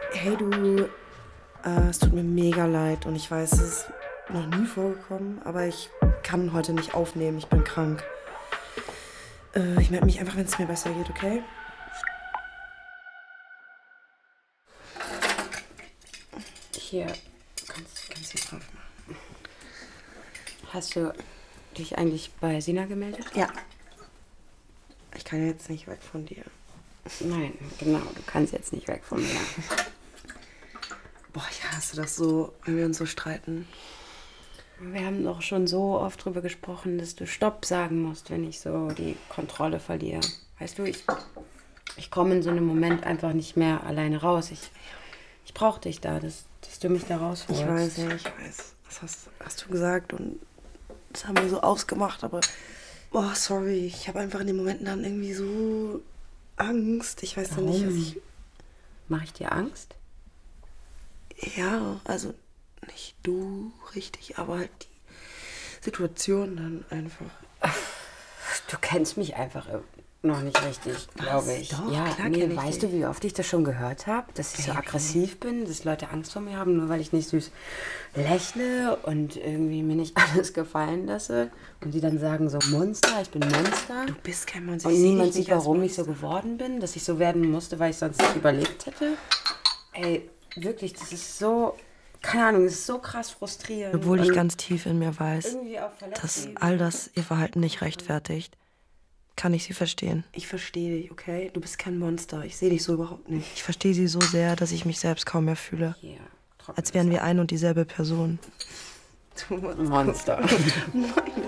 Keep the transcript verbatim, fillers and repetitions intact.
Hey du, äh, es tut mir mega leid und ich weiß, es ist noch nie vorgekommen, aber ich kann heute nicht aufnehmen, ich bin krank. Äh, ich melde mich einfach, wenn es mir besser geht, okay? Hier, kannst, kannst du drauf machen. Hast du dich eigentlich bei Sina gemeldet? Ja. Ich kann jetzt nicht weg von dir. Nein, genau, du kannst jetzt nicht weg von mir. Boah, ich hasse das so, wenn wir uns so streiten. Wir haben doch schon so oft drüber gesprochen, dass du Stopp sagen musst, wenn ich so die Kontrolle verliere. Weißt du, ich, ich komme in so einem Moment einfach nicht mehr alleine raus. Ich, ich brauche dich da, dass, dass du mich da rausholst. Ich weiß, ja, ich weiß. Das hast, hast du gesagt und das haben wir so ausgemacht, aber boah, sorry, ich habe einfach in den Momenten dann irgendwie so Angst. Ich weiß ja nicht, was ich... Mache ich dir Angst? Ja, also nicht du richtig, aber halt die Situation dann einfach. Du kennst mich einfach noch nicht richtig, glaube ich. Doch, ja, klar nee, kenn ich weißt dich. du, wie oft ich das schon gehört habe, dass ich so Ja, aggressiv bin, dass Leute Angst vor mir haben, nur weil ich nicht süß lächle und irgendwie mir nicht alles gefallen lasse und die dann sagen so Monster, ich bin Monster. Du bist kein Monster. Und Ich seh niemand dich sieht, nicht als warum ich so Monster. geworden bin, dass ich so werden musste, weil ich sonst nicht überlebt hätte. Ey, wirklich, das ist so, keine Ahnung, das ist so krass frustrierend. Obwohl ich und ganz tief in mir weiß, irgendwie auch dass verletzend. all das ihr Verhalten nicht rechtfertigt, kann ich sie verstehen. Ich verstehe dich, okay? Du bist kein Monster. Ich sehe dich so überhaupt nicht. Ich verstehe sie so sehr, dass ich mich selbst kaum mehr fühle. Hier, trockne Als wären wir ein und dieselbe Person. das Monster. Nein,